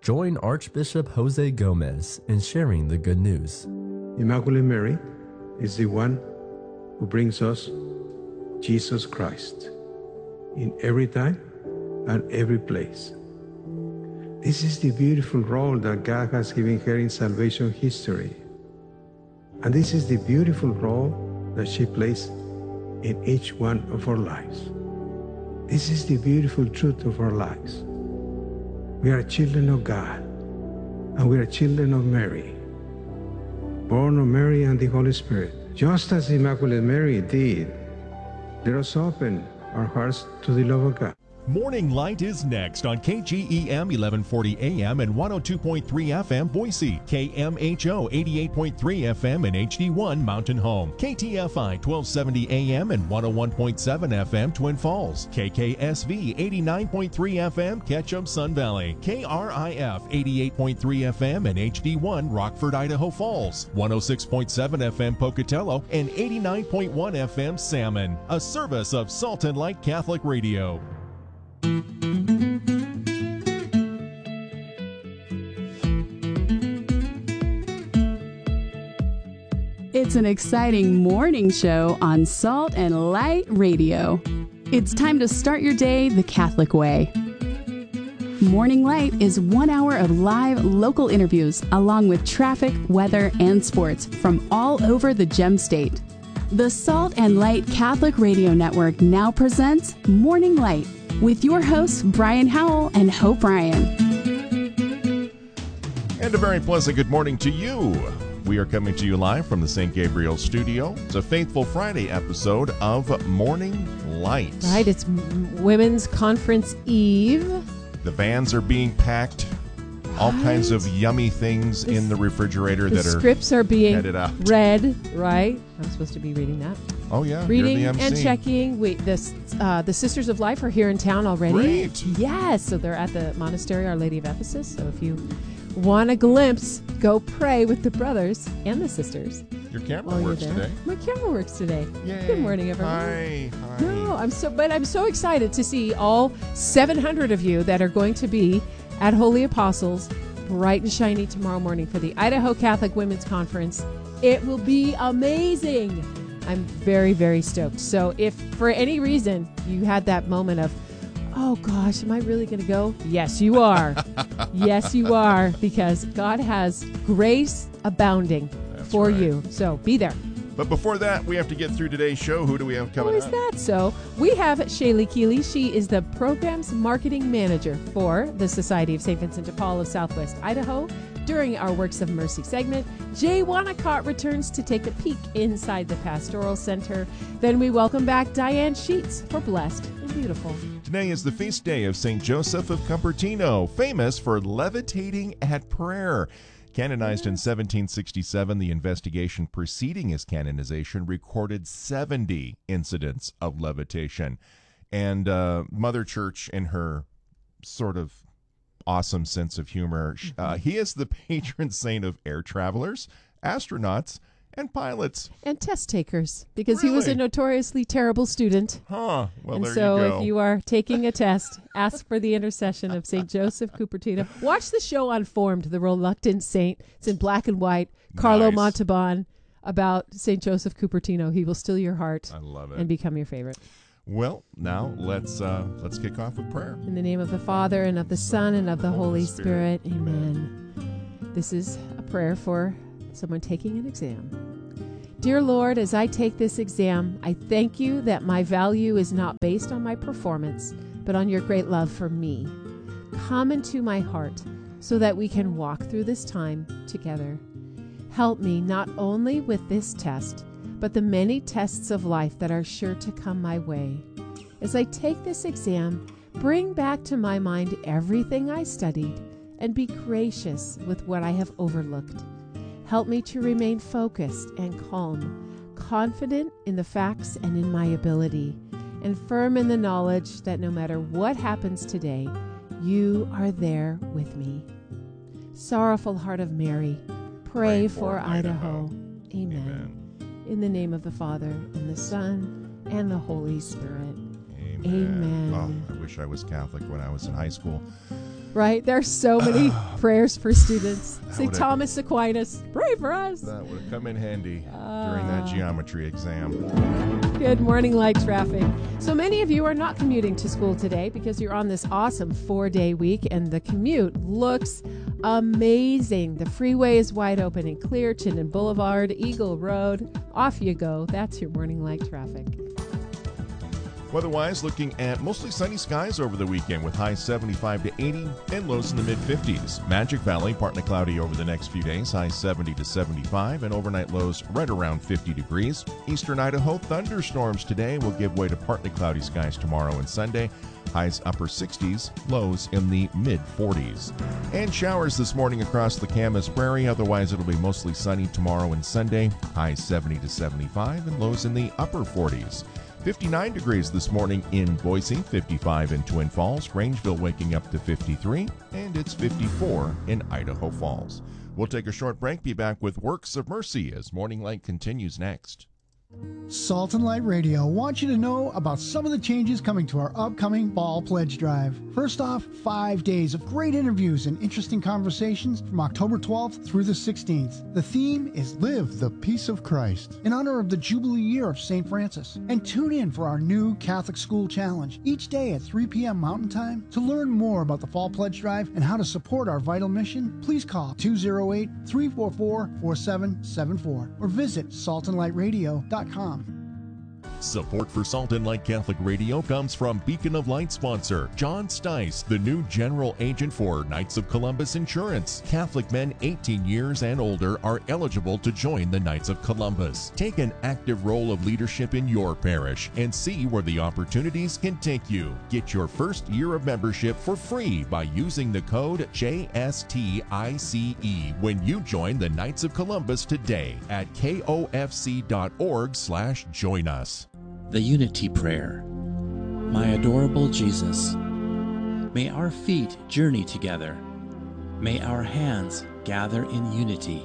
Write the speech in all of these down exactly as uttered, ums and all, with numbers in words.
Join Archbishop Jose Gomez in sharing the good news. Immaculate Mary is the one who brings us Jesus Christ in every time and every place. This is the beautiful role that God has given her in salvation history. And this is the beautiful role that she plays in each one of our lives. This is the beautiful truth of our lives. We are children of God, and we are children of Mary, born of Mary and the Holy Spirit. Just as Immaculate Mary did, let us open our hearts to the love of God. Morning Light is next on K G E M eleven forty A M and one oh two point three F M Boise, K M H O eighty-eight point three F M and H D one Mountain Home, K T F I twelve seventy A M and one oh one point seven F M Twin Falls, K K S V eighty-nine point three F M Ketchum Sun Valley, K R I F eighty-eight point three F M and H D one Rockford, Idaho Falls, one oh six point seven F M Pocatello and eighty-nine point one F M Salmon, a service of Salt and Light Catholic Radio. It's an exciting morning show on Salt and Light Radio. It's time to start your day the Catholic way. Morning Light is one hour of live local interviews along with traffic, weather, and sports from all over the Gem State. The Salt and Light Catholic Radio Network now presents Morning Light with your hosts Brian Howell and Hope Ryan. And a very pleasant good morning to you. We are coming to you live from the Saint Gabriel studio. It's a Faithful Friday episode of Morning Light. Right, it's Women's Conference Eve. The vans are being packed. Right. All kinds of yummy things the, in the refrigerator the that are scripts are being headed out. read, right? I'm supposed to be reading that. Oh, yeah. Reading you're the M C. and checking. Wait, the, uh, the Sisters of Life are here in town already. Great. Yes, so they're at the Monastery Our Lady of Ephesus. So if you want a glimpse, go pray with the brothers and the sisters. Your camera While works you're there. today. My camera works today. Yay. Good morning, everyone. Hi. Hi. No, I'm so, but I'm so excited to see all seven hundred of you that are going to be at Holy Apostles, bright and shiny tomorrow morning for the Idaho Catholic Women's Conference. It will be amazing. I'm very, very stoked. So if for any reason you had that moment of, oh gosh, am I really going to go? Yes, you are. Yes, you are, because God has grace abounding That's for right. you. So be there. But before that, we have to get through today's show. Who do we have coming Oh, is up? that so? We have Shaylee Keeley. She is the Programs Marketing Manager for the Society of Saint Vincent de Paul of Southwest Idaho. During our Works of Mercy segment, Jay Wanacott returns to take a peek inside the Pastoral Center. Then we welcome back Diane Sheets for Blessed and Beautiful. Today is the feast day of Saint Joseph of Cupertino, famous for levitating at prayer. Canonized in seventeen sixty-seven, the investigation preceding his canonization recorded seventy incidents of levitation. And uh, Mother Church, in her sort of awesome sense of humor, uh, he is the patron saint of air travelers, astronauts, and pilots. And test takers, because he was a Really? notoriously terrible student. Huh. Well, and there so you go. if you are taking a test, ask for the intercession of Saint Joseph Cupertino. Watch the show Unformed, The Reluctant Saint. It's in black and white. Carlo Nice. Montalban about Saint Joseph Cupertino. He will steal your heart I love it. and become your favorite. Well, now let's uh, let's kick off with prayer. In the name of the Father, and of the Son, and of the Holy Spirit. Amen. This is a prayer for someone taking an exam. Dear Lord, as I take this exam, I thank you that my value is not based on my performance, but on your great love for me. Come into my heart so that we can walk through this time together. Help me not only with this test, but the many tests of life that are sure to come my way. As I take this exam, bring back to my mind everything I studied and be gracious with what I have overlooked. Help me to remain focused and calm, confident in the facts and in my ability, and firm in the knowledge that no matter what happens today, you are there with me. Sorrowful Heart of Mary, pray, pray for, for Idaho. Idaho. Amen. Amen. In the name of the Father, and the Son, and the Holy Spirit. Amen. Amen. Oh, I wish I was Catholic when I was in high school. right? There are so many prayers for students. Saint would've- Thomas Aquinas, pray for us. That would have come in handy during that geometry exam. Good morning, light traffic. So many of you are not commuting to school today because you're on this awesome four-day week, and the commute looks amazing. The freeway is wide open and clear. Chittenden Boulevard, Eagle Road. Off you go. That's your morning light traffic. Weather-wise, looking at mostly sunny skies over the weekend with highs seventy-five to eighty and lows in the mid-fifties. Magic Valley, partly cloudy over the next few days, highs seventy to seventy-five, and overnight lows right around fifty degrees. Eastern Idaho, thunderstorms today will give way to partly cloudy skies tomorrow and Sunday. Highs upper sixties, lows in the mid-forties. And showers this morning across the Camas Prairie. Otherwise, it'll be mostly sunny tomorrow and Sunday. Highs seventy to seventy-five and lows in the upper forties. fifty-nine degrees this morning in Boise, fifty-five in Twin Falls, Grangeville waking up to fifty-three, and it's fifty-four in Idaho Falls. We'll take a short break, be back with Works of Mercy as Morning Light continues next. Salt and Light Radio wants you to know about some of the changes coming to our upcoming Fall Pledge Drive. First off, five days of great interviews and interesting conversations from October twelfth through the sixteenth. The theme is Live the Peace of Christ in honor of the Jubilee year of Saint Francis. And tune in for our new Catholic School Challenge each day at three p.m. Mountain Time. To learn more about the Fall Pledge Drive and how to support our vital mission, please call two oh eight, three four four, four seven seven four or visit salt and light radio dot com. Support for Salt and Light Catholic Radio comes from Beacon of Light sponsor John Stice, the new general agent for Knights of Columbus Insurance. Catholic men eighteen years and older are eligible to join the Knights of Columbus. Take an active role of leadership in your parish and see where the opportunities can take you. Get your first year of membership for free by using the code J S T I C E when you join the Knights of Columbus today at K O F C dot org slash join us. The Unity Prayer. My adorable Jesus, may our feet journey together. May our hands gather in unity.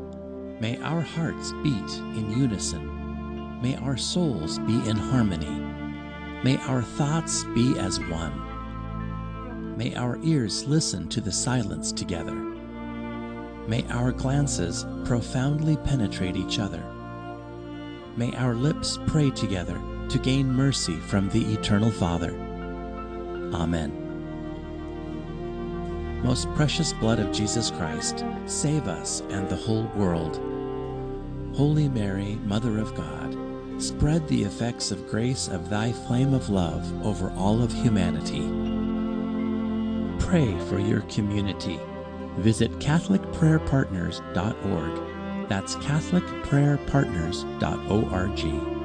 May our hearts beat in unison. May our souls be in harmony. May our thoughts be as one. May our ears listen to the silence together. May our glances profoundly penetrate each other. May our lips pray together to gain mercy from the Eternal Father. Amen. Most precious blood of Jesus Christ, save us and the whole world. Holy Mary, Mother of God, spread the effects of grace of thy flame of love over all of humanity. Pray for your community. Visit catholic prayer partners dot org. That's catholic prayer partners dot org.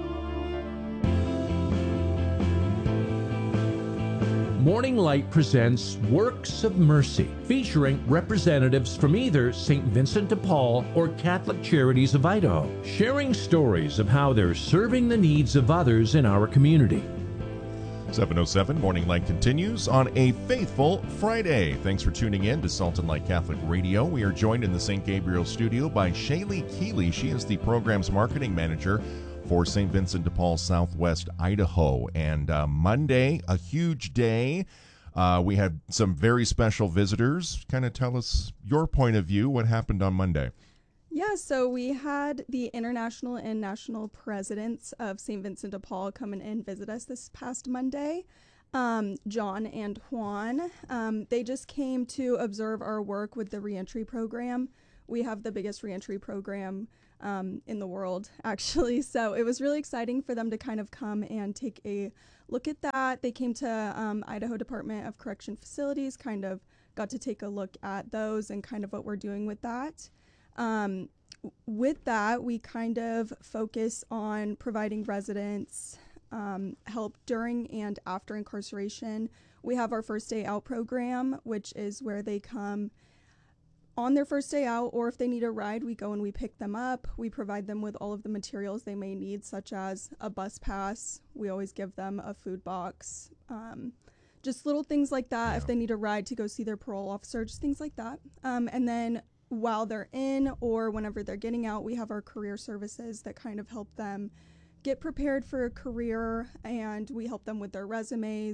Morning Light presents Works of Mercy, featuring representatives from either Saint Vincent de Paul or Catholic Charities of Idaho, sharing stories of how they're serving the needs of others in our community. seven oh seven Morning Light continues on a faithful Friday. Thanks for tuning in to Salt and Light Catholic Radio. We are joined in the Saint Gabriel studio by Shaylee Keeley. She is the program's marketing manager for Saint Vincent de Paul Southwest Idaho. And uh, Monday, a huge day. Uh, we had some very special visitors. Kind of tell us your point of view. What happened on Monday? Yeah, so we had the international and national presidents of Saint Vincent de Paul come in and visit us this past Monday. Um, John and Juan, um, they just came to observe our work with the reentry program. We have the biggest reentry program um, in the world, actually. So it was really exciting for them to kind of come and take a look at that. They came to um, Idaho Department of Correction Facilities, kind of got to take a look at those and kind of what we're doing with that. Um, with that, we kind of focus on providing residents um, help during and after incarceration. We have our First Day Out program, which is where they come on their first day out, or if they need a ride, we go and we pick them up. We provide them with all of the materials they may need, such as a bus pass. We always give them a food box, um, just little things like that. Yeah. If they need a ride to go see their parole officer, just things like that. Um, and then while they're in or whenever they're getting out, we have our career services that kind of help them get prepared for a career, and we help them with their resumes,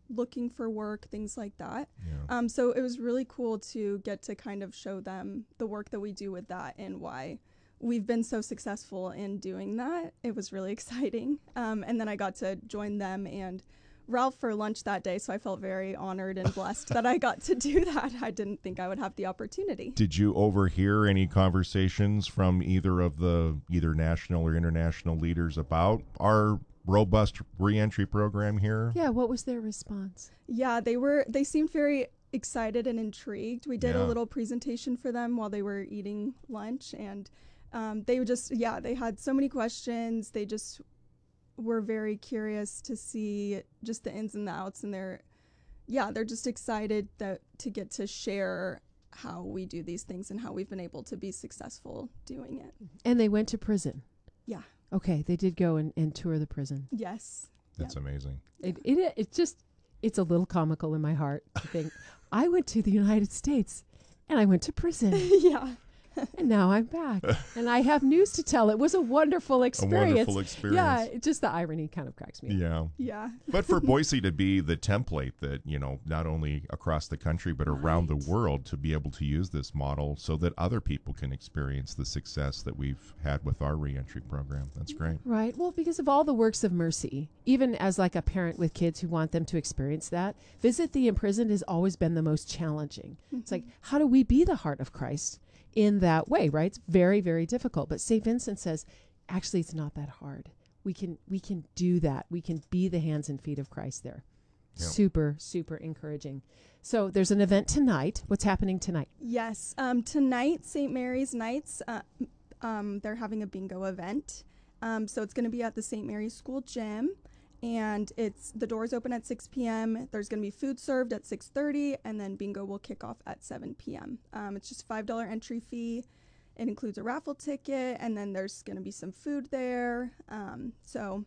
looking for work, things like that. Yeah. Um, so it was really cool to get to kind of show them the work that we do with that and why we've been so successful in doing that. It was really exciting. Um, and then I got to join them and Ralph for lunch that day, so I felt very honored and blessed that I got to do that. I didn't think I would have the opportunity. Did you overhear any conversations from either of the either national or international leaders about our robust reentry program here? Yeah, what was their response? Yeah, they were they seemed very excited and intrigued. We did Yeah. a little presentation for them while they were eating lunch, and um, they would just yeah, they had so many questions. They just were very curious to see just the ins and the outs, and they're yeah, they're just excited that to get to share how we do these things and how we've been able to be successful doing it. And they went to prison. Yeah. Okay, they did go and, and tour the prison. Yes. That's Yep. amazing. It, it it just it's a little comical in my heart to think I went to the United States and I went to prison Yeah. and now I'm back and I have news to tell. It was a wonderful experience. wonderful experience. Yeah, it, just the irony kind of cracks me up. Yeah. Yeah. But for Boise to be the template that, you know, not only across the country, but around the world to be able to use this model so that other people can experience the success that we've had with our reentry program. That's great. Right. Well, because of all the works of mercy, even as like a parent with kids who want them to experience that, Visit the Imprisoned has always been the most challenging. It's like, how do we be the heart of Christ in that way, right? It's very, very difficult. But Saint Vincent says, actually, it's not that hard. We can we can do that. We can be the hands and feet of Christ there. Yep. Super, super encouraging. So there's an event tonight. What's happening tonight? Yes. Um, tonight, Saint Mary's Nights, uh, um, they're having a bingo event. Um, so it's going to be at the Saint Mary's School gym. And it's the doors open at six p.m. There's going to be food served at six thirty, and then bingo will kick off at seven p.m. Um, it's just a five dollars entry fee. It includes a raffle ticket, and then there's going to be some food there. Um, so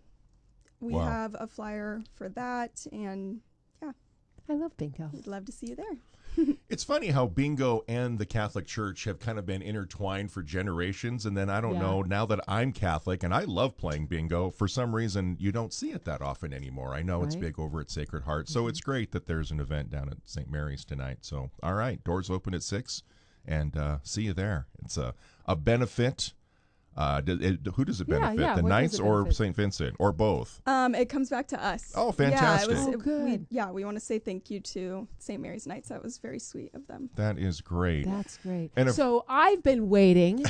we Wow. have a flyer for that, and yeah, I love bingo. we'd love to see you there. It's funny how bingo and the Catholic Church have kind of been intertwined for generations. And then I don't Yeah. know, now that I'm Catholic and I love playing bingo, for some reason you don't see it that often anymore. I know it's Right. big over at Sacred Heart. So it's great that there's an event down at Saint Mary's tonight. So, all right, doors open at six and uh, see you there. It's a, a benefit. Uh, d- it, who does it Yeah, benefit? yeah, the what does Knights it or benefit? Saint Vincent or both? Um, it comes back to us. Oh, Yeah, fantastic. it was, Oh, it- good. We, yeah, we want to say thank you to Saint Mary's Knights. That was very sweet of them. That is great. That's great. And if- so I've been waiting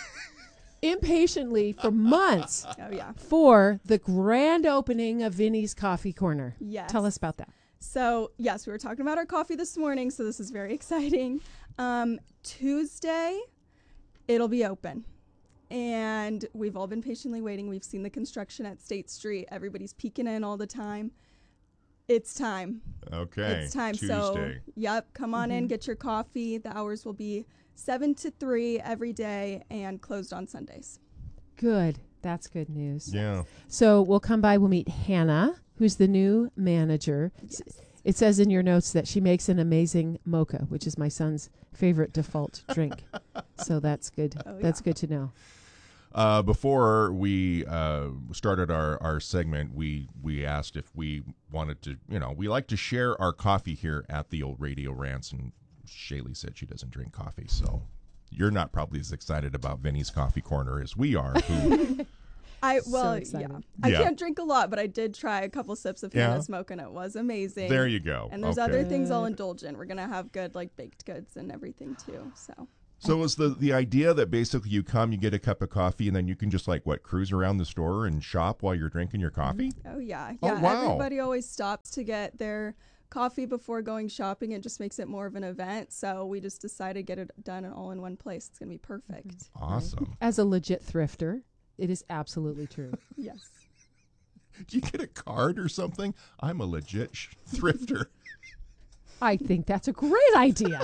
impatiently for months Oh, yeah. for the grand opening of Vinny's Coffee Corner. Yes. Tell us about that. So, yes, we were talking about our coffee this morning, so this is very exciting. Um, Tuesday, it'll be open. And we've all been patiently waiting. We've seen the construction at State Street. Everybody's peeking in all the time. It's time. Okay. It's time. Tuesday. So, yep, come on in, get your coffee. The hours will be seven to three every day and closed on Sundays. Good. That's good news. Yeah. So we'll come by. We'll meet Hannah, who's the new manager. S- It says in your notes that she makes an amazing mocha, which is my son's favorite default drink. So that's good. Oh, That's yeah. good to know. Uh, before we uh, started our, our segment, we, we asked if we wanted to, you know, we like to share our coffee here at the old Radio Rants, and Shaylee said she doesn't drink coffee, so you're not probably as excited about Vinny's Coffee Corner as we are. Who, I So well, excited. yeah. I Yeah. can't drink a lot, but I did try a couple sips of Yeah. Hannah's Smoke, and it was amazing. there you go. And there's Okay. other things I'll Good. indulge in. We're gonna have good like baked goods and everything too. So So is the, the idea that basically you come, you get a cup of coffee, and then you can just like, what, cruise around the store and shop while you're drinking your coffee? oh yeah, Oh, yeah. wow. Everybody always stops to get their coffee before going shopping. It just makes it more of an event. So we just decided to get it done all in one place. It's gonna be perfect. Awesome. As a legit thrifter, it is absolutely true. Yes. Do you get a card or something? I'm a legit sh- thrifter. I think that's a great idea.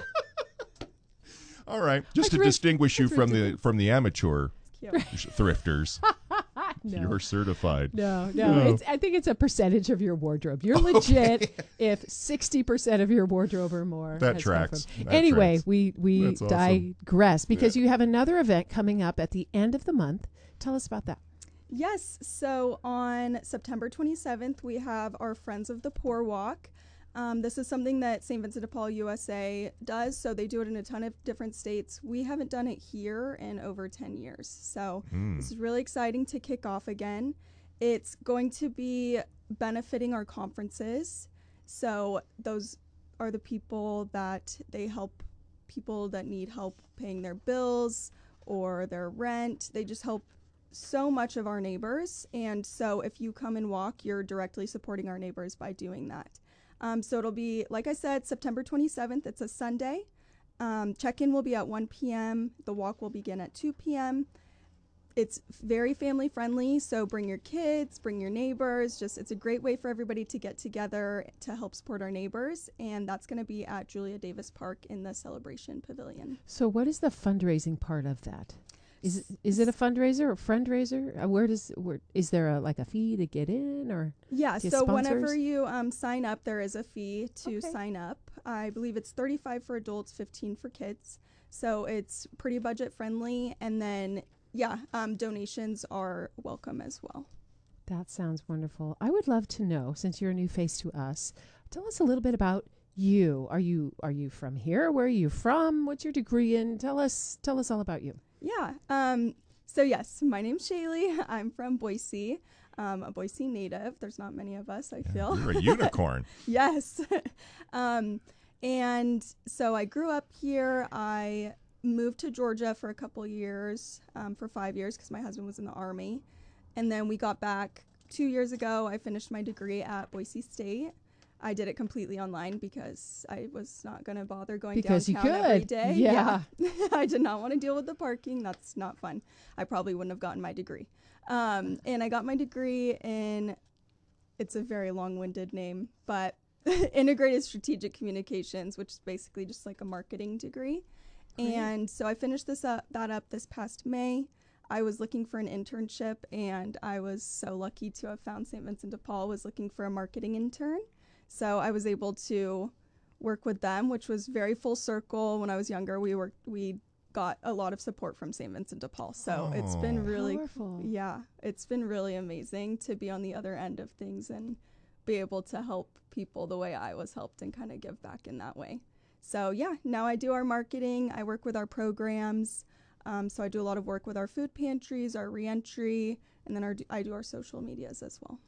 All right, just to thrift- distinguish you from the from the amateur Cute. sh- thrifters, No. you're certified. No, no. No. It's, I think it's a percentage of your wardrobe. You're legit if sixty percent of your wardrobe or more. That has come tracks. from- That anyway, tracks. we, we That's awesome. digress because you have another event coming up at the end of the month. Tell us about that. Yes. So on September twenty-seventh, we have our Friends of the Poor Walk. Um, this is something that Saint Vincent de Paul U S A does, so they do it in a ton of different states. We haven't done it here in over ten years, so Mm. this is really exciting to kick off again. It's going to be benefiting our conferences, so those are the people that they help people that need help paying their bills or their rent. They just help so much of our neighbors, and so if you come and walk, you're directly supporting our neighbors by doing that. Um, so it'll be, like I said, September twenty-seventh. It's a Sunday. Um, check-in will be at one p.m. The walk will begin at two p.m. It's very family friendly, so bring your kids, bring your neighbors. Just it's a great way for everybody to get together to help support our neighbors, and that's going to be at Julia Davis Park in the Celebration Pavilion. So what is the fundraising part of that? Is it, is it a fundraiser or fundraiser? Uh, where does where is there a like a fee to get in or Yeah, get so sponsors? whenever you um, sign up, there is a fee to Okay. sign up. I believe it's thirty-five for adults, fifteen for kids. So it's pretty budget friendly, and then yeah, um, donations are welcome as well. That sounds wonderful. I would love to know, since you're a new face to us, tell us a little bit about you. Are you are you from here? Where are you from? What's your degree in? Tell us tell us all about you. Yeah. Um, so yes, my name's Shaylee. I'm from Boise. Um, a Boise native. There's not many of us, I feel. You're a unicorn. Yes. um, and so I grew up here. I moved to Georgia for a couple years, um, for five years because my husband was in the Army. And then we got back two years ago. I finished my degree at Boise State. I did it completely online because I was not going to bother going Because you downtown every could. day. Yeah. I did not want to deal with the parking. That's not fun. I probably wouldn't have gotten my degree. Um, and I got my degree in, it's a very long-winded name, but Integrated Strategic Communications, which is basically just like a marketing degree. Great. And so I finished this up, that up this past May. I was looking for an internship, and I was so lucky to have found Saint Vincent de Paul was looking for a marketing intern. So I was able to work with them, which was very full circle. When I was younger, we worked, we got a lot of support from Saint Vincent de Paul. So it's been Oh. really, Powerful. yeah, it's been really amazing to be on the other end of things and be able to help people the way I was helped and kind of give back in that way. So yeah, now I do our marketing. I work with our programs. Um, so I do a lot of work with our food pantries, our reentry, and then our, I do our social medias as well.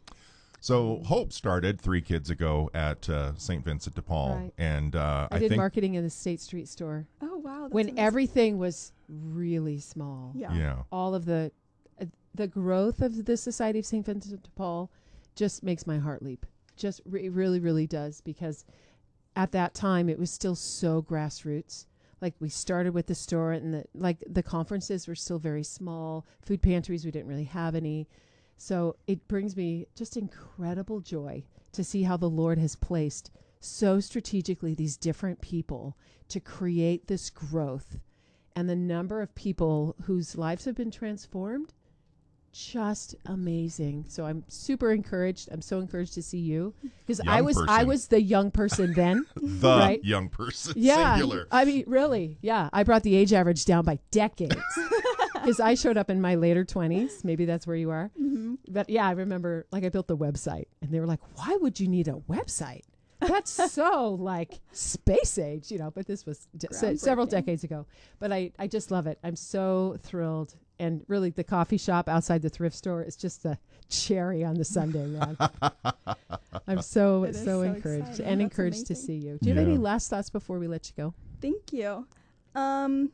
So Hope started three kids ago at uh, Saint Vincent de Paul, Right. and uh, I, I did think marketing in the State Street store Oh, wow. That's when amazing. everything was really small. Yeah. yeah, All of the uh, the growth of the Society of Saint Vincent de Paul just makes my heart leap. Just re- it really, really does, because at that time it was still so grassroots. Like we started with the store, and the like the conferences were still very small. Food pantries, we didn't really have any. So it brings me just incredible joy to see how the Lord has placed so strategically these different people to create this growth, and the number of people whose lives have been transformed, just amazing. So I'm super encouraged. I'm so encouraged to see you, because I Young was I person. was the young person then. the Right. young person, Yeah, singular. I mean, really, yeah. I brought the age average down by decades because I showed up in my later twenties. Maybe that's where you are. Mm-hmm. But yeah, I remember, like, I built the website, and they were like, "Why would you need a website? That's so like space age, you know." But this was de- se- several Groundbreaking. decades ago. But I, I just love it. I'm so thrilled. And really, the coffee shop outside the thrift store is just the cherry on the sundae, man. I'm so, It is so so encouraged exciting. and That's encouraged to amazing. see you. Do you have Yeah. any last thoughts before we let you go? Thank you. Um,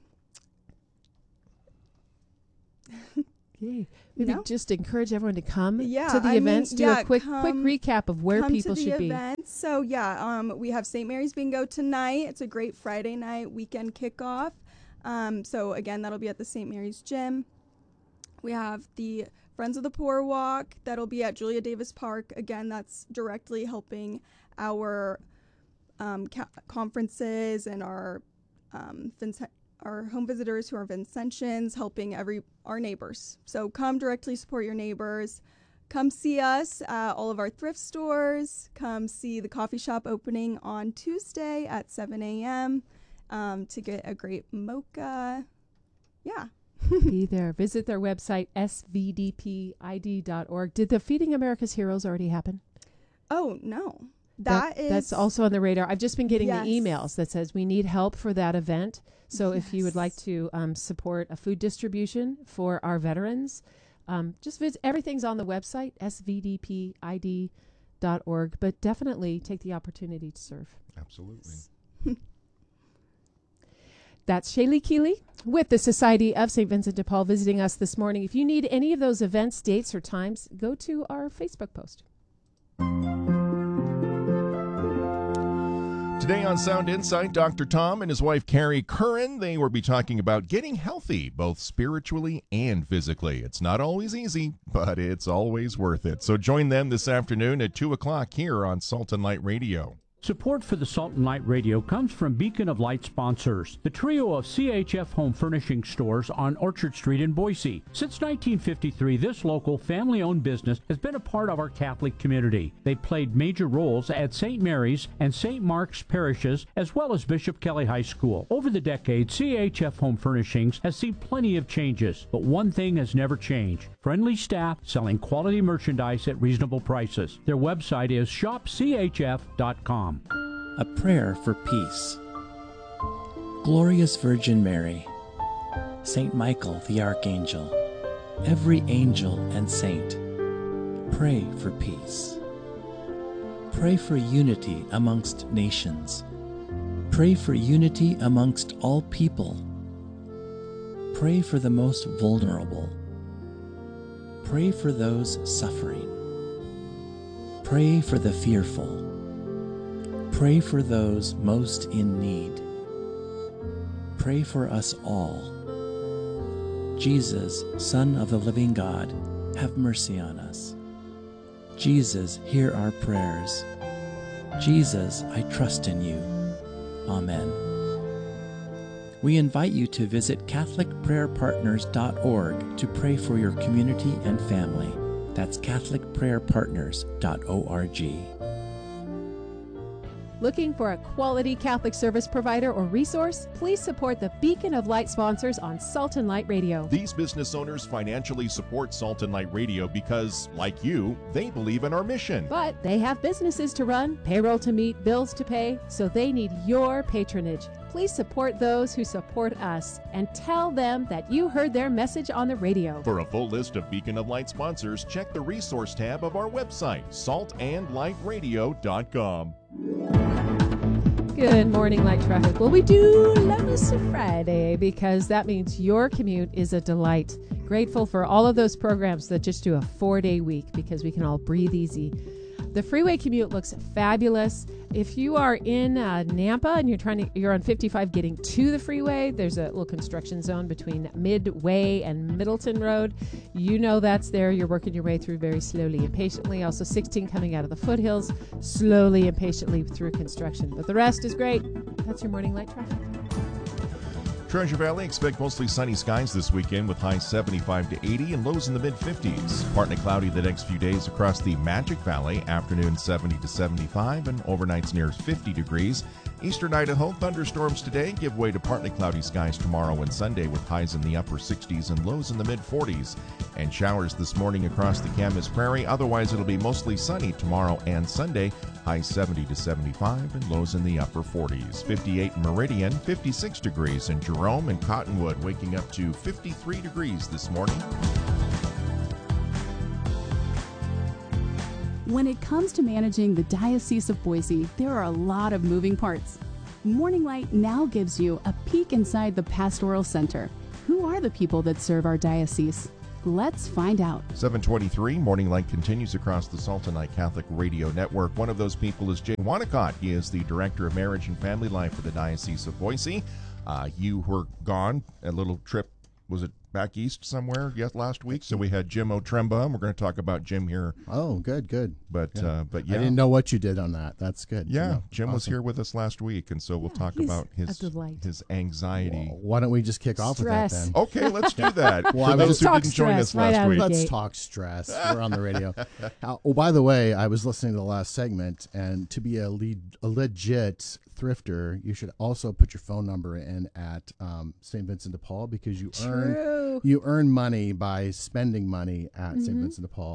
Yay. Maybe No. just encourage everyone to come Yeah, to the I mean, events. Do yeah, a quick come- quick recap of where come people to the should be. events. So yeah, um, we have Saint Mary's Bingo tonight. It's a great Friday night weekend kickoff. Um, so again, that'll be at the Saint Mary's Gym. We have the Friends of the Poor Walk. That'll be at Julia Davis Park. Again, that's directly helping our um, ca- conferences and our um, Vincent- our home visitors who are Vincentians, helping every our neighbors. So come directly support your neighbors. Come see us at all of our thrift stores. Come see the coffee shop opening on Tuesday at seven a.m. Um, to get a great mocha. Yeah. Be there. Visit their website, s v d p i d dot org. Did the Feeding America's Heroes already happen? Oh, no. That, that is that's also on the radar. I've just been getting Yes. the emails that says we need help for that event. So if you would like Yes. to um, support a food distribution for our veterans, um, just visit. Everything's on the website, s v d p i d dot org. But definitely take the opportunity to serve. Absolutely. That's Shaylee Keeley with the Society of Saint Vincent de Paul visiting us this morning. If you need any of those events, dates, or times, go to our Facebook post. Today on Sound Insight, Doctor Tom and his wife Carrie Curran, they will be talking about getting healthy, both spiritually and physically. It's not always easy, but it's always worth it. So join them this afternoon at two o'clock here on Salt and Light Radio. Support for the Salt and Light Radio comes from Beacon of Light sponsors, the trio of C H F home furnishing stores on Orchard Street in Boise. Since nineteen fifty-three, this local family-owned business has been a part of our Catholic community. They played major roles at Saint Mary's and Saint Mark's parishes, as well as Bishop Kelly High School. Over the decades, C H F Home Furnishings has seen plenty of changes, but one thing has never changed: friendly staff selling quality merchandise at reasonable prices. Their website is shop c h f dot com. A prayer for peace. Glorious Virgin Mary, Saint Michael the Archangel, every angel and saint, pray for peace. Pray for unity amongst nations. Pray for unity amongst all people. Pray for the most vulnerable. Pray for those suffering. Pray for the fearful. Pray for those most in need. Pray for us all. Jesus, Son of the living God, have mercy on us. Jesus, hear our prayers. Jesus, I trust in you. Amen. We invite you to visit catholic prayer partners dot org to pray for your community and family. That's catholic prayer partners dot org. Looking for a quality Catholic service provider or resource? Please support the Beacon of Light sponsors on Salt and Light Radio. These business owners financially support Salt and Light Radio because, like you, they believe in our mission. But they have businesses to run, payroll to meet, bills to pay, so they need your patronage. Please support those who support us and tell them that you heard their message on the radio. For a full list of Beacon of Light sponsors, check the resource tab of our website, salt and light radio dot com. Good morning, Light Traffic. Well, we do love us a Friday because that means your commute is a delight. Grateful for all of those programs that just do a four-day week because we can all breathe easy. The freeway commute looks fabulous. If you are in uh, Nampa and you're trying to, you're on fifty-five getting to the freeway, there's a little construction zone between Midway and Middleton Road. You know that's there. You're working your way through very slowly and patiently. Also sixteen coming out of the foothills, slowly and patiently through construction. But the rest is great. That's your morning light traffic. Treasure Valley, expect mostly sunny skies this weekend with highs seventy-five to eighty and lows in the mid-fifties. Partly cloudy the next few days across the Magic Valley, afternoon seventy to seventy-five and overnights near fifty degrees. Eastern Idaho, thunderstorms today give way to partly cloudy skies tomorrow and Sunday with highs in the upper sixties and lows in the mid-forties. And showers this morning across the Camas Prairie. Otherwise, it'll be mostly sunny tomorrow and Sunday. Highs seventy to seventy-five and lows in the upper forties. fifty-eight in Meridian, fifty-six degrees in Jerome and Cottonwood, waking up to fifty-three degrees this morning. When it comes to managing the Diocese of Boise, there are a lot of moving parts. Morning Light now gives you a peek inside the Pastoral Center. Who are the people that serve our diocese? Let's find out. seven twenty-three, Morning Light continues across the Salt and Light Catholic Radio Network. One of those people is Jay Wanacott. He is the Director of Marriage and Family Life for the Diocese of Boise. Uh, you were gone, a little trip, was it back east somewhere yet last week? So we had Jim Otremba, and we're going to talk about Jim here. Oh, good, good. But yeah. Uh, but yeah. I didn't know what you did on that. That's good. Yeah, no, Jim awesome. was here with us last week, and so we'll yeah, talk about his his anxiety. Well, why don't we just kick off stress. with that then? Okay, let's do that. Well, For those who didn't join us right last week. Let's talk stress. We're on the radio. uh, oh, by the way, I was listening to the last segment, and to be a, lead, a legit thrifter, you should also put your phone number in at um, Saint Vincent de Paul because you True. earn you earn money by spending money at mm-hmm. Saint Vincent de Paul.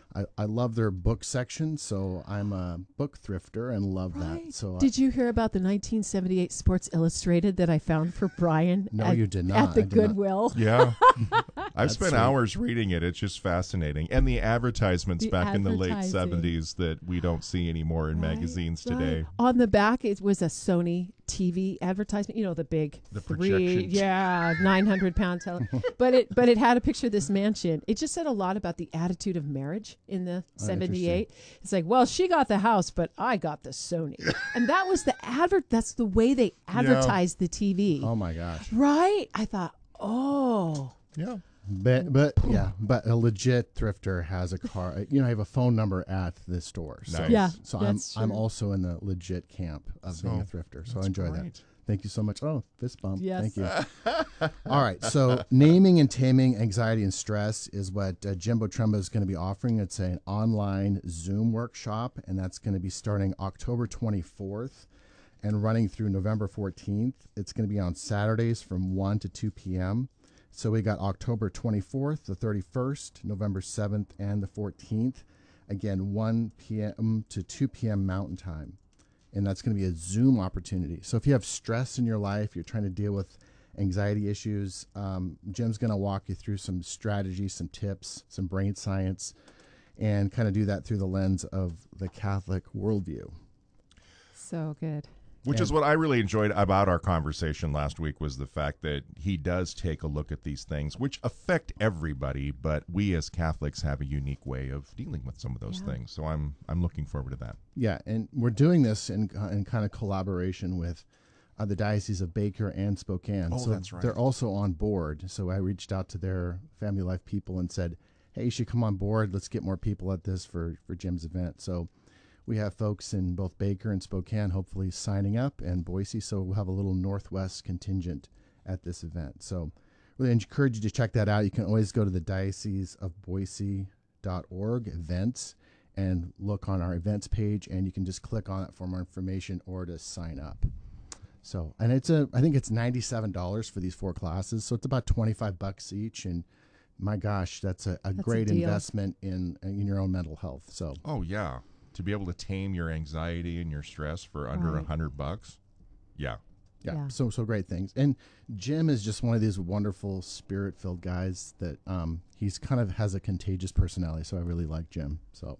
I, I love their book section, so I'm a book thrifter and love Right. that. So Did you hear about the nineteen seventy-eight Sports Illustrated that I found for Brian? No, at, you did not. At the I did not. Goodwill. Yeah. I've That's spent sweet. hours reading it. It's just fascinating. And the advertisements The back in the late advertising. seventies that we don't see anymore in Right, magazines right. today. On the back, it was a Sony T V advertisement. You know, the big The three, projections. yeah, nine hundred pound tele. but it, but it had a picture of this mansion. It just said a lot about the attitude of marriage in the Oh, seventy-eight. It's like, well, she got the house, but I got the Sony, and that was the advert. That's the way they advertised the T V. Oh my gosh. Right? I thought, oh, Yeah. But but yeah, but a legit thrifter has a car. You know, I have a phone number at the store. So, Nice. Yeah, so that's I'm I'm true. also in the legit camp of being a So, thrifter. So I that's enjoy great. that. Thank you so much. Oh, fist bump. Yes. Thank you. All right. So naming and taming anxiety and stress is what uh, Jimbo Trumba is going to be offering. It's an online Zoom workshop, and that's going to be starting October twenty-fourth and running through November fourteenth. It's going to be on Saturdays from one to two p.m. So we got October twenty-fourth, the thirty-first, November seventh, and the fourteenth. Again, one p.m. to two p.m. Mountain Time. And that's going to be a Zoom opportunity. So if you have stress in your life, you're trying to deal with anxiety issues, um, Jim's going to walk you through some strategies, some tips, some brain science, and kind of do that through the lens of the Catholic worldview. so good. Which And- is what I really enjoyed about our conversation last week was the fact that he does take a look at these things, which affect everybody, but we as Catholics have a unique way of dealing with some of those Yeah. things. So I'm I'm looking forward to that. Yeah, and we're doing this in, in kind of collaboration with uh, the Diocese of Baker and Spokane. Oh, so that's right. They're also on board. So I reached out to their Family Life people and said, hey, you should come on board. Let's get more people at this for, for Jim's event. So we have folks in both Baker and Spokane hopefully signing up, and Boise. So we'll have a little Northwest contingent at this event. So really encourage you to check that out. You can always go to the diocese of boise dot org events and look on our events page, and you can just click on it for more information or to sign up. So, and it's a, I think it's ninety-seven dollars for these four classes. So it's about twenty-five bucks each. And my gosh, that's a, a That's a great deal. investment in, in your own mental health. So Oh yeah. To be able to tame your anxiety and your stress for under a Right. hundred bucks. Yeah. yeah, Yeah. so, so great things. And Jim is just one of these wonderful spirit filled guys that, um, he's kind of has a contagious personality. So I really like Jim. So,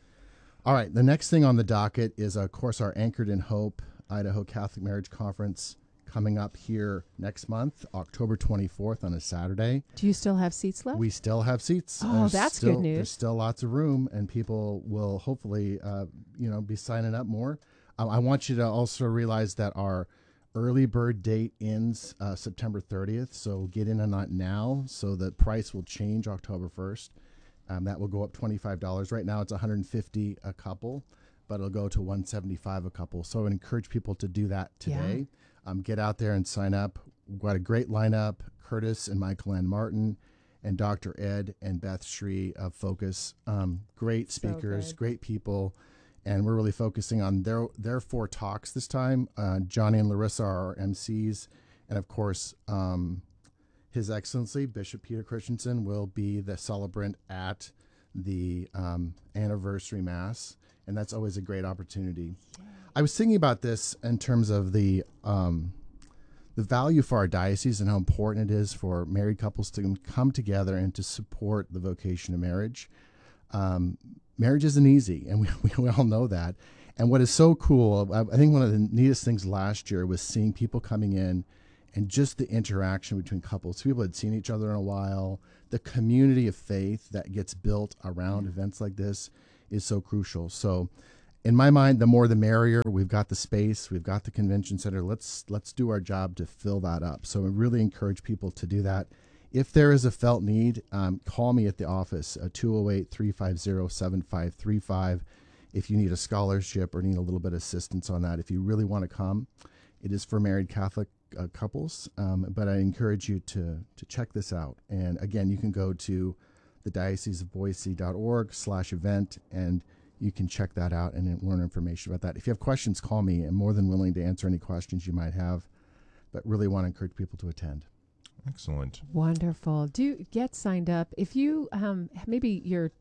all right. The next thing on the docket is, of course, our Anchored in Hope Idaho Catholic Marriage Conference coming up here next month, October twenty-fourth on a Saturday. Do you still have seats left? We still have seats. Oh, that's good still, news. There's still lots of room, and people will hopefully, uh, you know, be signing up more. Um, I want you to also realize that our early bird date ends uh, September thirtieth, so get in on that now. So the price will change October first. Um, that will go up twenty-five dollars. Right now, it's one hundred fifty dollars a couple, but it'll go to one hundred seventy-five dollars a couple. So I would encourage people to do that today. Um, get out there and sign up. We've got a great lineup. Curtis and Michael Ann Martin and Doctor Ed and Beth Shree of Focus. Um, great So speakers, good. great people. And we're really focusing on their, their four talks this time. Uh, Johnny and Larissa are our M Cs. And of course, um, His Excellency, Bishop Peter Christensen, will be the celebrant at the um, anniversary Mass. And that's always a great opportunity. I was thinking about this in terms of the um, the value for our diocese and how important it is for married couples to come together and to support the vocation of marriage. Um, marriage isn't easy, and we, we all know that. And what is so cool, I, I think one of the neatest things last year was seeing people coming in and just the interaction between couples. People had seen each other in a while. The community of faith that gets built around events like this is so crucial. So in my mind, the more the merrier. We've got the space, we've got the convention center. Let's let's do our job to fill that up. So I really encourage people to do that. If there is a felt need, um, call me at the office, uh, two oh eight, three five oh, seven five three five. If you need a scholarship or need a little bit of assistance on that, if you really want to come, it is for married Catholic uh, couples. Um, but I encourage you to to check this out. And again, you can go to the diocese of boise dot org slash event, and you can check that out and learn information about that. If you have questions, call me. I'm more than willing to answer any questions you might have, but really want to encourage people to attend. Excellent. Wonderful. Do get signed up. If you um maybe you're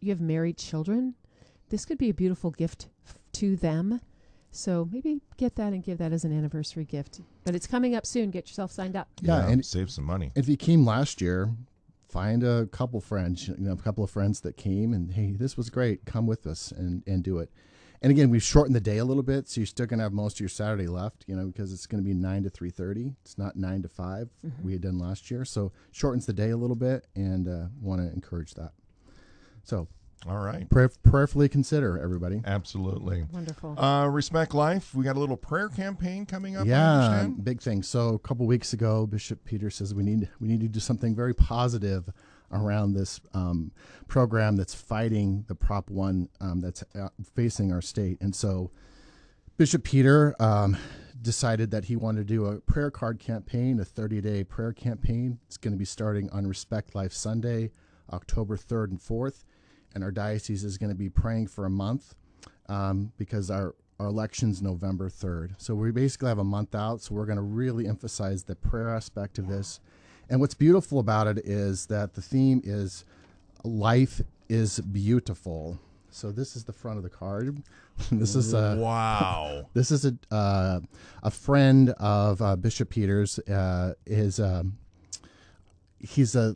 you have married children, this could be a beautiful gift f- to them. So maybe get that and give that as an anniversary gift. But it's coming up soon. Get yourself signed up. Yeah, Yeah, and save some money. if you came last year, find a couple friends, you know, a couple of friends that came and, hey, this was great. Come with us and, and do it. And again, we've shortened the day a little bit, so you're still going to have most of your Saturday left, you know, because it's going to be nine to three thirty. It's not nine to five Mhm. we had done last year. So shortens the day a little bit, and uh, want to encourage that. So All right. pray- prayerfully consider, everybody. Absolutely. Wonderful. Uh, Respect Life. We got a little prayer campaign coming up. I Yeah, understand. big thing. So a couple weeks ago, Bishop Peter says we need we need to do something very positive around this um, program that's fighting the Prop One um, that's uh, facing our state. And so Bishop Peter um, decided that he wanted to do a prayer card campaign, a thirty-day prayer campaign. It's going to be starting on Respect Life Sunday, October third and fourth. And our diocese is going to be praying for a month um, because our, our election's November third. So we basically have a month out. So we're going to really emphasize the prayer aspect of this. And what's beautiful about it is that the theme is life is beautiful. So this is the front of the card. This is a wow. This is a uh, a friend of uh, Bishop Peter's. Uh, is um, he's a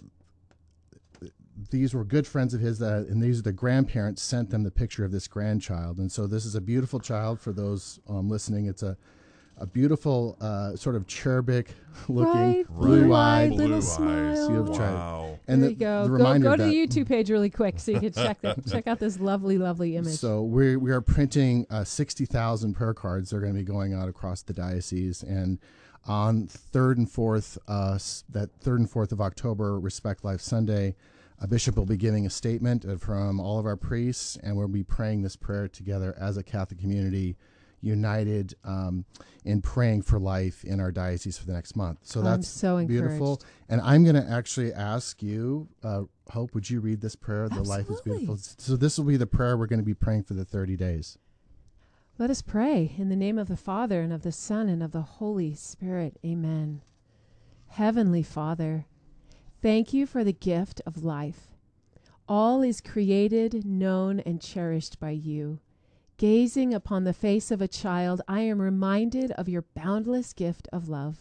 these were good friends of his, uh, and these are the grandparents sent them the picture of this grandchild. And so this is a beautiful child for those um, listening. It's a, a beautiful uh, sort of cherubic looking, Right, blue-eyed, blue-eyed little smile. beautiful Wow. child. There And you the, go. the Go, reminder go to that, the YouTube page really quick so you can check that. Check out this lovely, lovely image. So we we are printing uh, sixty thousand prayer cards. They're going to be going out across the diocese, and on third and fourth, uh, s- that third and fourth of October, Respect Life Sunday, a bishop will be giving a statement uh, from all of our priests, and we'll be praying this prayer together as a Catholic community, united um, in praying for life in our diocese for the next month. So I'm that's so beautiful. encouraged. And I'm going to actually ask you, uh, Hope, would you read this prayer? The life is Absolutely. beautiful. So this will be the prayer we're going to be praying for the thirty days. Let us pray in the name of the Father and of the Son and of the Holy Spirit. Amen. Heavenly Father, thank you for the gift of life. All is created, known, and cherished by you. Gazing upon the face of a child, I am reminded of your boundless gift of love.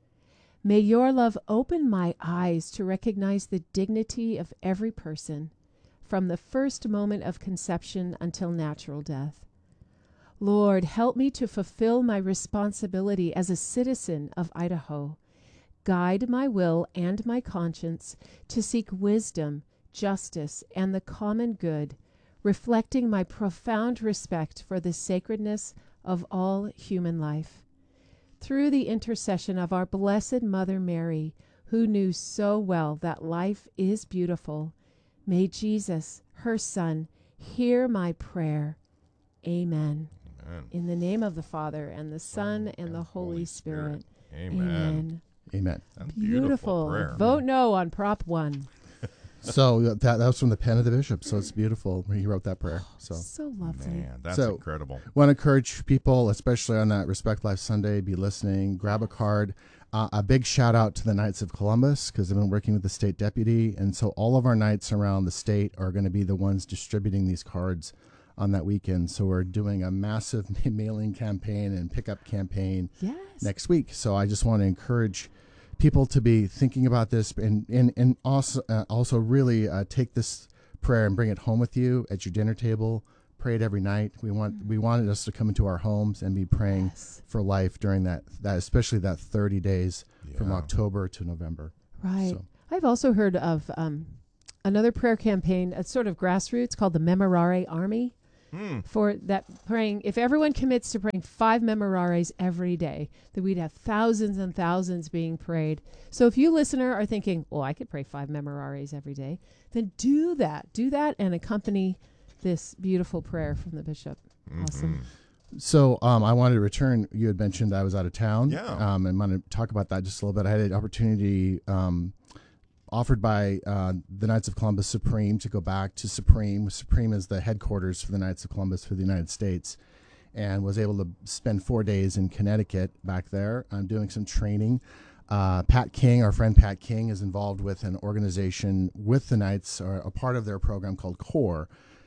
May your love open my eyes to recognize the dignity of every person, from the first moment of conception until natural death. Lord, help me to fulfill my responsibility as a citizen of Idaho. Guide my will and my conscience to seek wisdom, justice, and the common good, reflecting my profound respect for the sacredness of all human life. Through the intercession of our Blessed Mother Mary, who knew so well that life is beautiful, may Jesus, her Son, hear my prayer. Amen. Amen. In the name of the Father, and the Son, and the Holy Spirit. Amen. Amen. That's Beautiful. prayer. Vote no on Prop one. So that that was from the pen of the bishop. So it's beautiful. He wrote that prayer. So So lovely. Man, that's So, incredible. want to encourage people, especially on that Respect Life Sunday, be listening, grab a card. Uh, a big shout out to the Knights of Columbus, because I've been working with the state deputy. And so all of our knights around the state are going to be the ones distributing these cards on that weekend. So we're doing a massive mailing campaign and pickup campaign Yes. next week. So I just want to encourage people to be thinking about this, and and, and also uh, also really uh, take this prayer and bring it home with you at your dinner table. Pray it every night. We want we wanted us to come into our homes and be praying Yes. for life during that that especially that thirty days from Yeah. October to November. Right. So- I've also heard of um, another prayer campaign, a sort of grassroots called the Memorare Army. Hmm. For that praying, if everyone commits to praying five memorares every day, then we'd have thousands and thousands being prayed. So if you listener are thinking, well, I could pray five memorares every day, then do that. Do that and accompany this beautiful prayer from the bishop. Awesome. So um, I wanted to return. You had mentioned I was out of town. Yeah. Um, and want to talk about that just a little bit. I had an opportunity um, offered by uh, the Knights of Columbus Supreme to go back to Supreme. Supreme is the headquarters for the Knights of Columbus for the United States, and was able to spend four days in Connecticut back there. I'm doing some training. Uh, Pat King, our friend Pat King, is involved with an organization with the Knights, or a part of their program called CORE,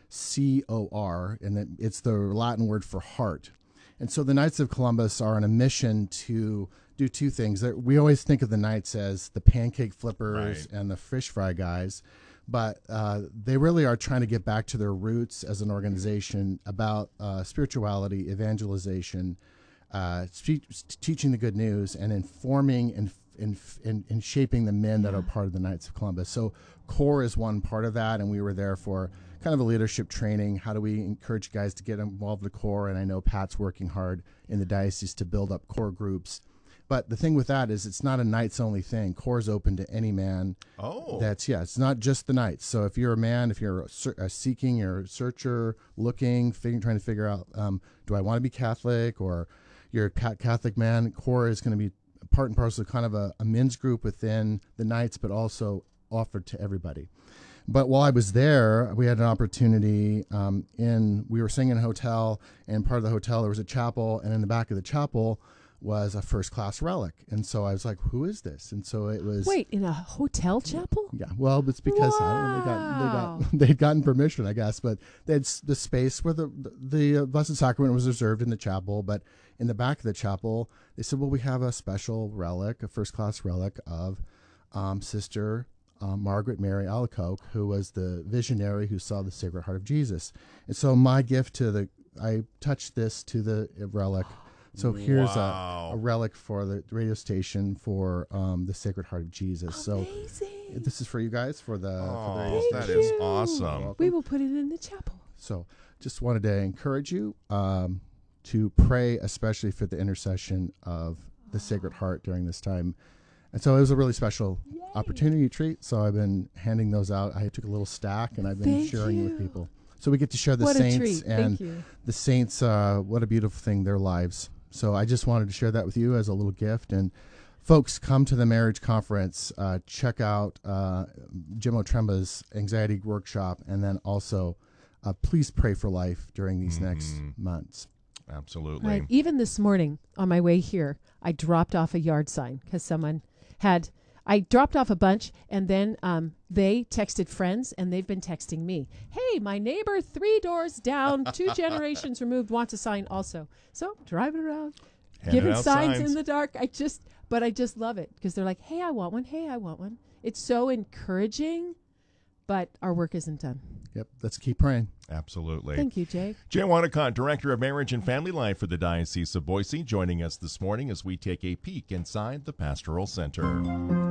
C O R, and it, it's the Latin word for heart. And so the Knights of Columbus are on a mission to do two things. We always think of the Knights as the pancake flippers Right. and the fish fry guys, but uh, they really are trying to get back to their roots as an organization about uh, spirituality, evangelization, uh, spe- teaching the good news, and informing and in, in, in shaping the men that are part of the Knights of Columbus. So CORE is one part of that, and we were there for kind of a leadership training. How do we encourage guys to get involved with CORE? And I know Pat's working hard in the diocese to build up CORE groups. But the thing with that is it's not a Knights only thing. CORE is open to any man. Oh. That's, yeah, it's not just the Knights. So if you're a man, if you're a, ser- a seeking, you're a searcher, looking, fig- trying to figure out, um, do I want to be Catholic, or you're a ca- Catholic man, CORE is going to be part and parcel of kind of a, a men's group within the Knights, but also offered to everybody. But while I was there, we had an opportunity um, in, we were staying in a hotel, and part of the hotel, there was a chapel, and in the back of the chapel was a first-class relic. And so I was like, who is this? And so it was... Wait, in a hotel chapel? Yeah, well, it's because wow. I don't know, they got, they got, they'd gotten permission, I guess, but they had the space where the, the uh, Blessed Sacrament was reserved in the chapel, but in the back of the chapel, they said, well, we have a special relic, a first-class relic of um, Sister uh, Margaret Mary Alacoque, who was the visionary who saw the Sacred Heart of Jesus. And so my gift to the, I touched this to the relic. So here's wow. a, a relic for the radio station for um, the Sacred Heart of Jesus. Amazing. So this is for you guys for the, Oh, for the radio that station. is awesome. We will put it in the chapel. So just wanted to encourage you um, to pray, especially for the intercession of the Sacred Heart during this time. And so it was a really special Yay. opportunity treat. So I've been handing those out. I took a little stack and I've been Thank sharing you. with people. So we get to share the What a saints treat. and Thank you. the saints. Uh, what a beautiful thing, their lives. So I just wanted to share that with you as a little gift. And folks, come to the marriage conference. Uh, check out uh, Jim Otremba's anxiety workshop, and then also uh, please pray for life during these Mm-hmm. next months. Absolutely. Right. Even this morning on my way here, I dropped off a yard sign because someone had, I dropped off a bunch, and then um, they texted friends, and they've been texting me. Hey, my neighbor three doors down, two generations removed, wants a sign also. So driving around, Handing giving out signs, signs. in the dark. I just, but I just love it because they're like, hey, I want one. Hey, I want one. It's so encouraging, but our work isn't done. Yep, let's keep praying. Absolutely. Thank you, Jake. Jay Wanacott, Director of Marriage and Family Life for the Diocese of Boise, joining us this morning as we take a peek inside the Pastoral Center.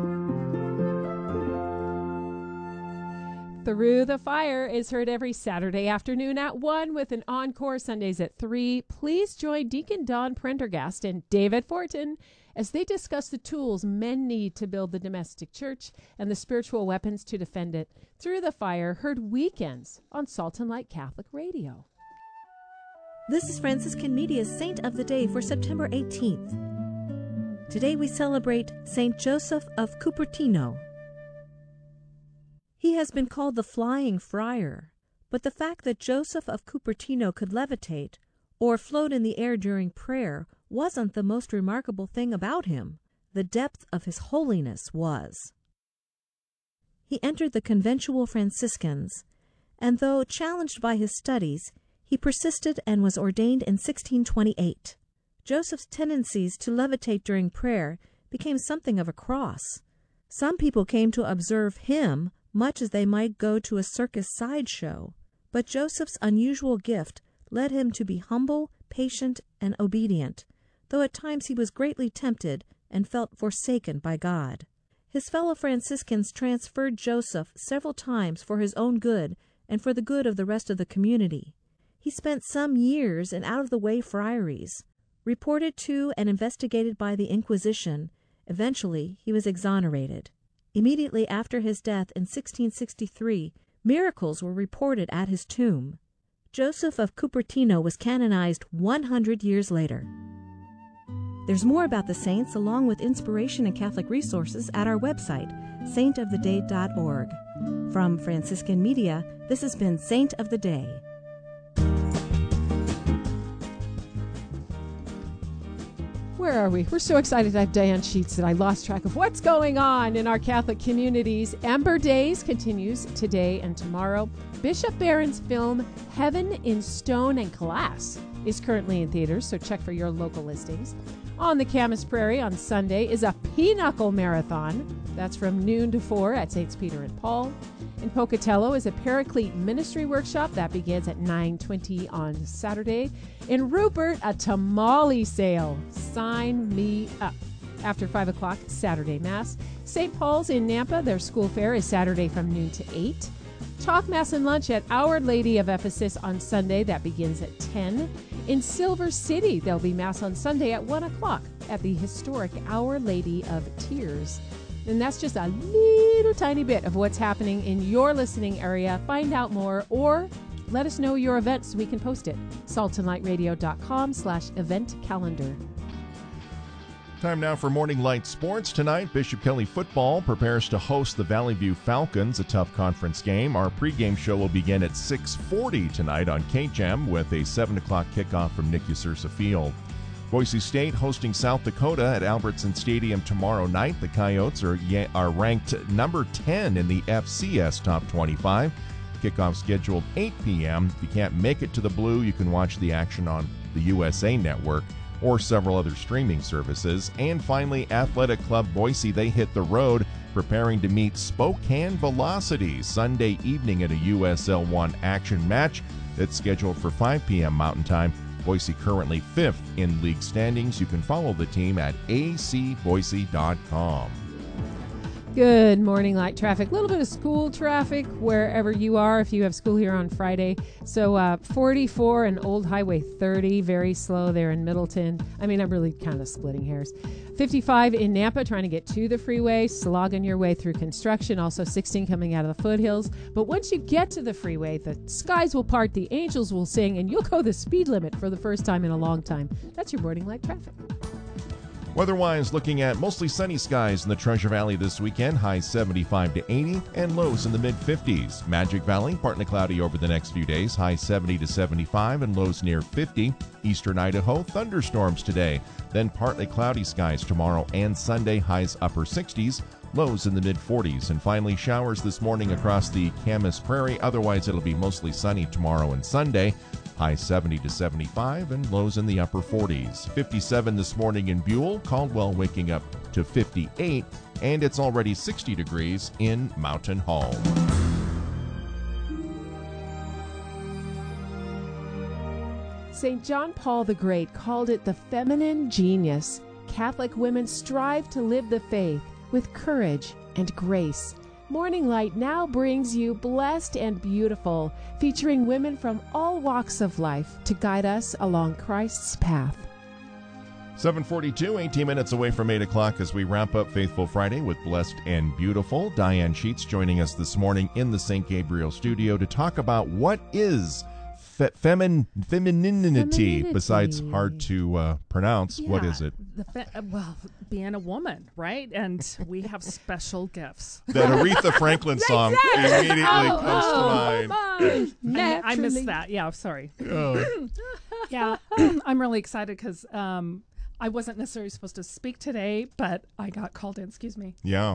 Through the Fire is heard every Saturday afternoon at one with an encore Sundays at three. Please join Deacon Don Prendergast and David Fortin as they discuss the tools men need to build the domestic church and the spiritual weapons to defend it. Through the Fire, heard weekends on Salt and Light Catholic Radio. This is Franciscan Media's Saint of the Day for September eighteenth. Today we celebrate Saint Joseph of Cupertino. He has been called the Flying Friar, but the fact that Joseph of Cupertino could levitate or float in the air during prayer wasn't the most remarkable thing about him. The depth of his holiness was. He entered the conventual Franciscans, and though challenged by his studies, he persisted and was ordained in sixteen twenty-eight. Joseph's tendencies to levitate during prayer became something of a cross. Some people came to observe him much as they might go to a circus sideshow, but Joseph's unusual gift led him to be humble, patient, and obedient, though at times he was greatly tempted and felt forsaken by God. His fellow Franciscans transferred Joseph several times for his own good and for the good of the rest of the community. He spent some years in out-of-the-way friaries. Reported to and investigated by the Inquisition, eventually he was exonerated. Immediately after his death in sixteen sixty-three, miracles were reported at his tomb. Joseph of Cupertino was canonized one hundred years later. There's more about the saints along with inspiration and Catholic resources at our website, saint of the day dot org. From Franciscan Media, this has been Saint of the Day. Where are we? We're so excited to have Diane Sheets that I lost track of what's going on in our Catholic communities. Ember Days continues today and tomorrow. Bishop Barron's film Heaven in Stone and Glass is currently in theaters, so check for your local listings. On the Camas Prairie on Sunday is a Pinochle Marathon. That's from noon to four at Saints Peter and Paul. In Pocatello is a Paraclete Ministry Workshop that begins at nine twenty on Saturday. In Rupert, a tamale sale. Sign me up. After five o'clock, Saturday Mass. Saint Paul's in Nampa, their school fair is Saturday from noon to eight. Talk Mass and Lunch at Our Lady of Ephesus on Sunday. That begins at ten. In Silver City, there'll be Mass on Sunday at one o'clock at the historic Our Lady of Tears. And that's just a little tiny bit of what's happening in your listening area. Find out more or let us know your event so we can post it. saltandlightradio.com slash event calendar. Time now for Morning Light Sports. Tonight, Bishop Kelly football prepares to host the Valley View Falcons, a tough conference game. Our pregame show will begin at six forty tonight on K G E M with a seven o'clock kickoff from Nick Usursa Field. Boise State hosting South Dakota at Albertson Stadium tomorrow night. The Coyotes are, are ranked number ten in the F C S Top twenty-five. Kickoff scheduled eight p.m. If you can't make it to the Blue, you can watch the action on the U S A Network or several other streaming services. And finally, Athletic Club Boise, they hit the road, preparing to meet Spokane Velocity Sunday evening at a U S L one action match that's scheduled for five p.m. Mountain Time. Boise currently fifth in league standings. You can follow the team at a c boise dot com. Good morning, light traffic. A little bit of school traffic wherever you are if you have school here on Friday. So uh, forty-four and Old Highway thirty, very slow there in Middleton. I mean, I'm really kind of splitting hairs. fifty-five in Nampa, trying to get to the freeway, slogging your way through construction. Also sixteen coming out of the foothills. But once you get to the freeway, the skies will part, the angels will sing, and you'll go the speed limit for the first time in a long time. That's your morning light traffic. Weather-wise, looking at mostly sunny skies in the Treasure Valley this weekend, highs seventy-five to eighty, and lows in the mid-fifties. Magic Valley, partly cloudy over the next few days, highs seventy to seventy-five, and lows near fifty. Eastern Idaho, thunderstorms today, then partly cloudy skies tomorrow and Sunday, highs upper sixties, lows in the mid-forties. And finally, showers this morning across the Camas Prairie. Otherwise, it'll be mostly sunny tomorrow and Sunday. High seventy to seventy-five and lows in the upper forties. fifty-seven this morning in Buell, Caldwell waking up to fifty-eight, and it's already sixty degrees in Mountain Home. Saint John Paul the Great called it the feminine genius. Catholic women strive to live the faith with courage and grace. Morning Light now brings you Blessed and Beautiful, featuring women from all walks of life to guide us along Christ's path. seven forty-two, eighteen minutes away from eight o'clock as we wrap up Faithful Friday with Blessed and Beautiful. Diane Sheets joining us this morning in the Saint Gabriel studio to talk about what is fe- femin- femininity, Femininity. besides hard to uh, pronounce. Yeah, What is it? The fe- uh, well, being a woman, right? And we have special gifts. That Aretha Franklin song Exactly. immediately Oh, comes oh, to mind. I, I missed Naturally. that. Yeah, sorry. Oh. Yeah, I'm really excited because um, I wasn't necessarily supposed to speak today, but I got called in. Excuse me. Yeah.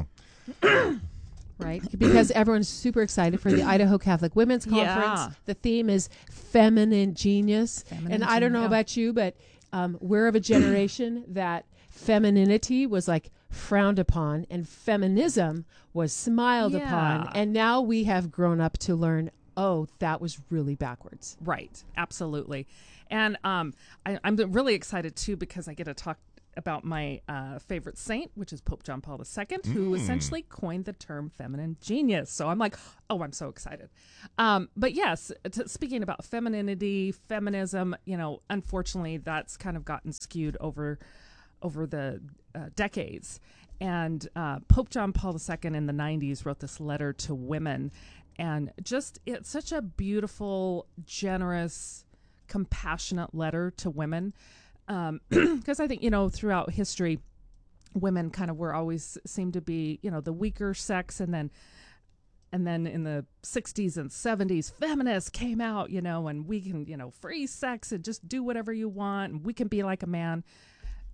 Right? Because everyone's super excited for the Idaho Catholic Women's Conference. Yeah. The theme is Feminine Genius. Feminine and I don't know genius. about you, but um, we're of a generation that femininity was like frowned upon and feminism was smiled Yeah. upon. And now we have grown up to learn, oh, that was really backwards. Right. Absolutely. And um, I, I'm really excited, too, because I get to talk about my uh, favorite saint, which is Pope John Paul the Second, who Mm. essentially coined the term feminine genius. So I'm like, oh, I'm so excited. Um, but yes, t- speaking about femininity, feminism, you know, unfortunately, that's kind of gotten skewed over over the uh, decades. And uh, Pope John Paul the Second in the nineties wrote this letter to women. And just, it's such a beautiful, generous, compassionate letter to women. Um, because I think, you know, throughout history, women kind of were always seemed to be, you know, the weaker sex. And then, and then in the sixties and seventies, feminists came out, you know, and we can, you know, free sex and just do whatever you want. And we can be like a man.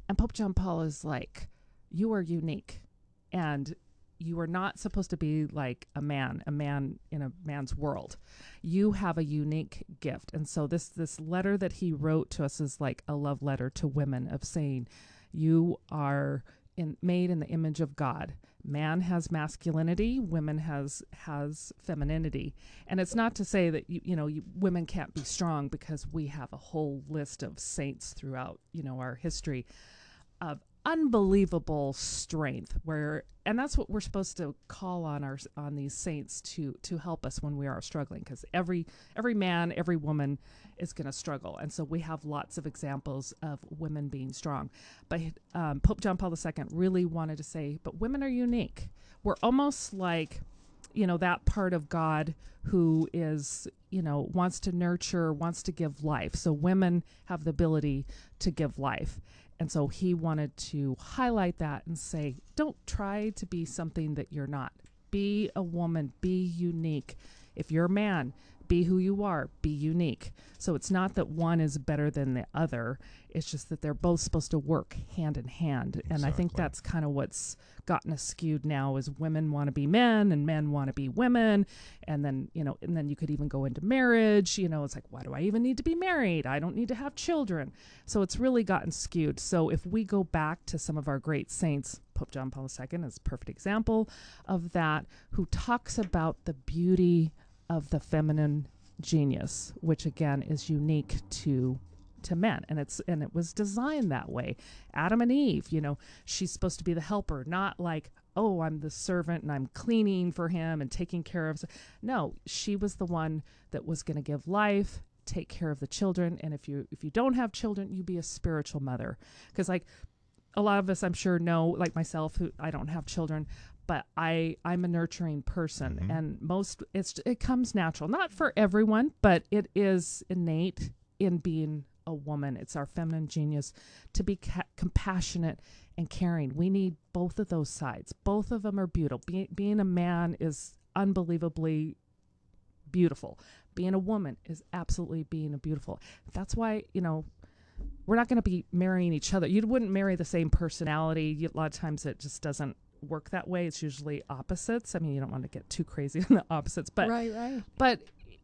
And Pope John Paul is like, you are unique, and you are not supposed to be like a man, a man in a man's world. You have a unique gift. And so this this letter that he wrote to us is like a love letter to women, of saying, you are in, made in the image of God. Man has masculinity, women has has femininity. And it's not to say that you, you know you, women can't be strong, because we have a whole list of saints throughout you know our history of unbelievable strength, where and that's what we're supposed to call on our on these saints to to help us when we are struggling, because every every man, every woman is going to struggle, and so we have lots of examples of women being strong. But um, Pope John Paul the Second really wanted to say, but women are unique. We're almost like, you know, that part of God who is, you know, wants to nurture, wants to give life. So women have the ability to give life. And so he wanted to highlight that and say, don't try to be something that you're not. Be a woman, be unique. If you're a man, be who you are, be unique. So it's not that one is better than the other. It's just that they're both supposed to work hand in hand. And exactly. I think that's kind of what's gotten us skewed now, is women want to be men and men want to be women. And then, you know, and then you could even go into marriage. You know, it's like, why do I even need to be married? I don't need to have children. So it's really gotten skewed. So if we go back to some of our great saints, Pope John Paul the Second is a perfect example of that, who talks about the beauty of the feminine genius, which again is unique to to men, and it's and it was designed that way. Adam and Eve, you know, she's supposed to be the helper, not like, oh, I'm the servant and I'm cleaning for him and taking care of. No, she was the one that was going to give life, take care of the children, and if you if you don't have children, you be a spiritual mother, because like a lot of us, I'm sure, know, like myself, who I don't have children, but I, I'm a nurturing person, mm-hmm. and most it's it comes natural. Not for everyone, but it is innate in being a woman. It's our feminine genius to be ca- compassionate and caring. We need both of those sides. Both of them are beautiful. Be- being a man is unbelievably beautiful. Being a woman is absolutely being a beautiful. That's why, you know, we're not going to be marrying each other. You wouldn't marry the same personality. You, a lot of times it just doesn't work that way. It's usually opposites. I mean, you don't want to get too crazy on the opposites, but right, right. But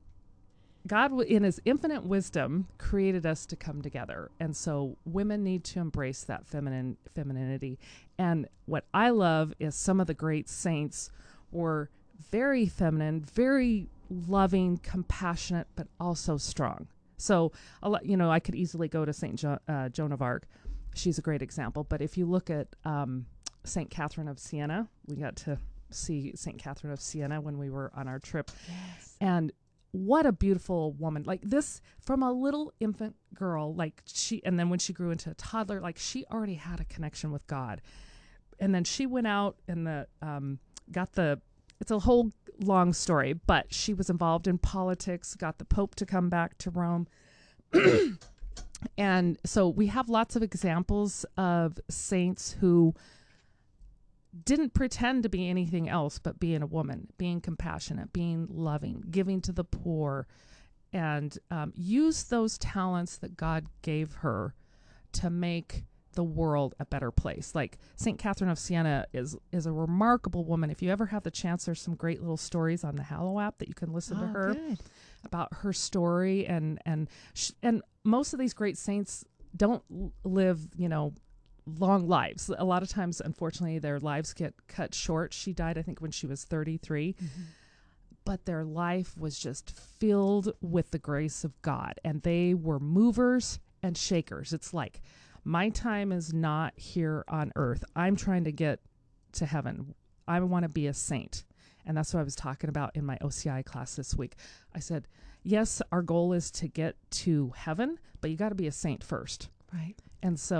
God, in his infinite wisdom, created us to come together. And so women need to embrace that feminine femininity. And what I love is some of the great saints were very feminine, very loving, compassionate, but also strong. So, you know, I could easily go to Saint Jo- uh, Joan of Arc. She's a great example. But if you look at um, Saint Catherine of Siena, we got to see Saint Catherine of Siena when we were on our trip. Yes. And what a beautiful woman. Like this, from a little infant girl, like she, and then when she grew into a toddler, like she already had a connection with God. And then she went out and the, um, got the, it's a whole long story, but she was involved in politics, got the Pope to come back to Rome. And so we have lots of examples of saints who didn't pretend to be anything else but being a woman, being compassionate, being loving, giving to the poor, and um, use those talents that God gave her to make the world a better place. Like Saint Catherine of Siena is is a remarkable woman. If you ever have the chance, there's some great little stories on the Hallow app that you can listen oh, to her good. about her story, and and sh- and most of these great saints don't l- live, you know, long lives. A lot of times, unfortunately, their lives get cut short. She died, I think, when she was thirty-three. Mm-hmm. But their life was just filled with the grace of God, and they were movers and shakers. It's like, my time is not here on earth. I'm trying to get to heaven. I want to be a saint. And that's what I was talking about in my O C I class this week. I said, yes, our goal is to get to heaven, but you got to be a saint first. Right. And so